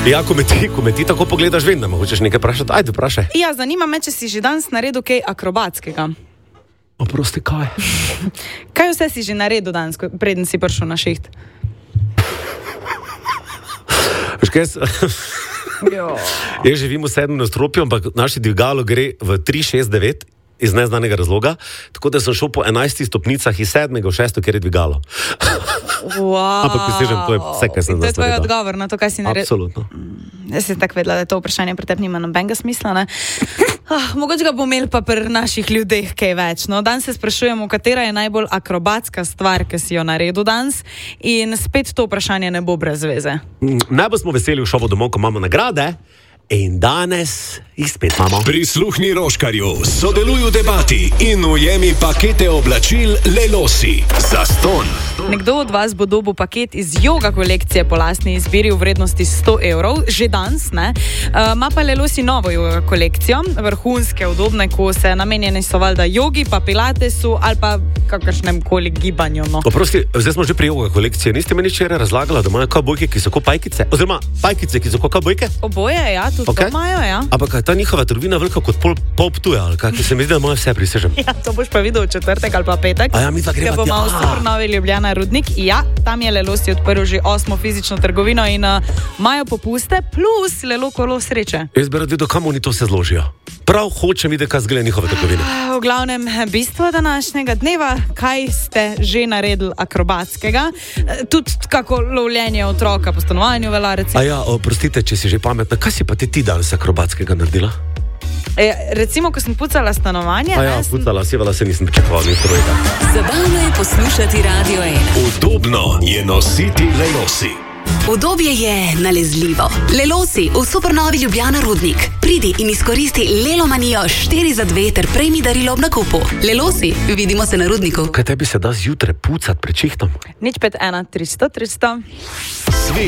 Ja, ko me ti tako pogledaš, vem, da me hočeš nekaj vprašati. Ajde, vprašaj. Ja, zanima me, če si že danes naredil kaj akrobatskega. Oprosti, kaj? Kaj vse si že naredil danes, preden si prišel na šiht? Veš kaj, jaz živim v 7. nadstropju, ampak naše dvigalo gre v 369 iz neznanega razloga, tako da sem šel po 11 stopnicah iz 7. v 6. kjer je dvigalo. Wow. Ampak prisežem, to je vse, kaj sem naredil. To je tvoj odgovor na to, kaj si naredil? Absolutno. Jaz sem tako vedela, da to vprašanje pre tebe nima nobenega smisla, ne? Mogoče ga bo imel pa pri naših ljudeh kaj več. No, danes se sprašujemo, katera je najbolj akrobatska stvar, ki si jo naredil danes, in spet to vprašanje ne bo brez veze. Najbolj smo veseli v šovu domov, ko imamo nagrade. In danes jih spet imamo. Prisluhni Roškarju, sodeluj v debati in ujemi pakete oblačil Lelosi. Zastonj. Nekdo od vas bo dobil paket iz joga kolekcije po lastni izbiri v vrednosti 100 evrov, že danes, ne? Ma pa Lelosi novo joga kolekcijo, vrhunske, udobne kose, namenjene so valjda jogi, pa pilatesu ali pa kakršnem koli gibanju, no. Oprosti, zdaj smo že pri joga kolekcije. Niste meni včeraj razlagala, da imajo kavbojke, ki so kot pajkice? Oziroma, pajkice, ki so kot kavbojke? Oboje, ja, tudi okay. To imajo, ja. Ampak ta njihova trgovina velika kot pol Ptuja, ali kaj, se mi zdi, da imajo vse, prisežem. Ja, to boš pa videl v četrtek ali pa petek. A ja, mi dva greva. Ker bo malo super novi Ljubljana Rudnik. Ja, tam je Lelosi odprl že 8. fizično trgovino in imajo popuste plus Lelo kolo sreče. Jaz bi rad videl, kam oni to se zložijo. Prav hočem videti, kaj zgleda njihove trgovine. V glavnem, bistvo današnjega dneva, kaj ste že naredili akrobatskega, tudi kako lovljenje otroka po stanovanju velja, recimo. A ja, oprostite, če si že pametna, kaj si pa ti danes akrobatskega naredila? Recimo, ko sem pucala stanovanje... A ja, pucala, sjevala se nisem pričakovala, ni strojka. Zabavno je poslušati Radio 1. Udobno je nositi Lelosi. Udobje je nalezljivo. Lelosi v supernovi Ljubljana Rudnik. Pridi in izkoristi Lelomanijo 4 za 2 ter prejmi darilo ob nakupu. Lelosi, vidimo se na Rudniku. Kaj tebi se da zjutraj pucat pred čihtom? 051 300 300.